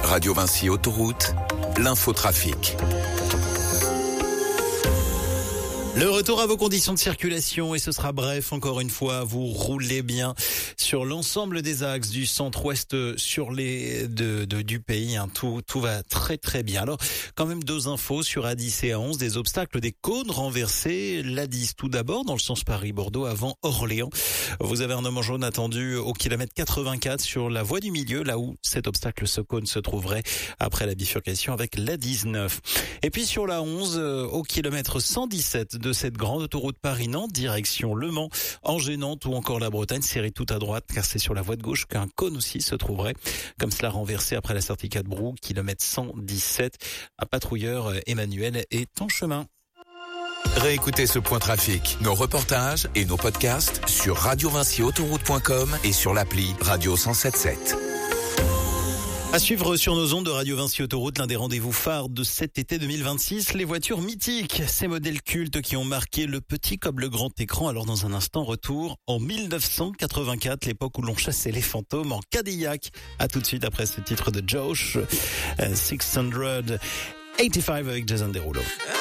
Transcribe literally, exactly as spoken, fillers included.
Radio Vinci Autoroute, l'infotrafic. Le retour à vos conditions de circulation et ce sera bref encore une fois. Vous roulez bien sur l'ensemble des axes du centre-ouest sur les de, de du pays. Hein. Tout tout va très très bien. Alors quand même deux infos sur A dix et A onze, des obstacles, des cônes renversés. L'A dix tout d'abord dans le sens Paris-Bordeaux avant Orléans. Vous avez un homme en jaune attendu au kilomètre quatre-vingt-quatre sur la voie du milieu, là où cet obstacle, ce cône se trouverait après la bifurcation avec l'A dix-neuf. Et puis sur la onze, au kilomètre cent dix-sept de cette grande autoroute Paris-Nantes, direction Le Mans, Angers-Nantes ou encore la Bretagne, serrez tout à droite car c'est sur la voie de gauche qu'un cône aussi se trouverait, comme cela renversé après la sortie Cadbrou, kilomètre cent dix-sept. Un patrouilleur Emmanuel est en chemin. Réécoutez ce point trafic, nos reportages et nos podcasts sur radio vinci autoroute point com et sur l'appli Radio cent soixante-dix-sept. À suivre sur nos ondes de Radio Vinci Autoroute, l'un des rendez-vous phares de cet été deux mille vingt-six, les voitures mythiques, ces modèles cultes qui ont marqué le petit comme le grand écran. Alors dans un instant, retour en mille neuf cent quatre-vingt-quatre, l'époque où l'on chassait les fantômes en Cadillac. À tout de suite après ce titre de Josh, six cent quatre-vingt-quinze avec Jason Derulo.